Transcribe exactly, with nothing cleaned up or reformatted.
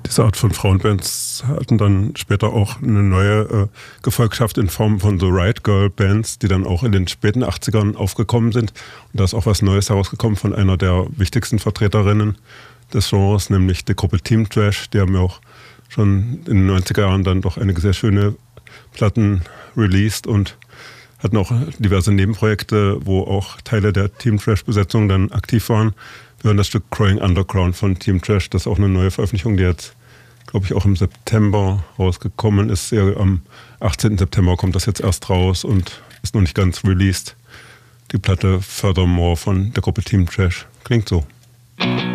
Diese Art von Frauenbands hatten dann später auch eine neue äh, Gefolgschaft in Form von The Riot Girl Bands, die dann auch in den späten achtzigern aufgekommen sind. Und da ist auch was Neues herausgekommen von einer der wichtigsten Vertreterinnen des Genres, nämlich die Gruppe Team Trash. Die haben ja auch schon in den neunziger Jahren dann doch einige sehr schöne Platten released und hatten auch diverse Nebenprojekte, wo auch Teile der Team Trash-Besetzung dann aktiv waren. Wir hören das Stück Growing Underground von Team Trash. Das ist auch eine neue Veröffentlichung, die jetzt, glaube ich, auch im September rausgekommen ist. Ja, am achtzehnten September kommt das jetzt erst raus und ist noch nicht ganz released. Die Platte Furthermore von der Gruppe Team Trash. Klingt so.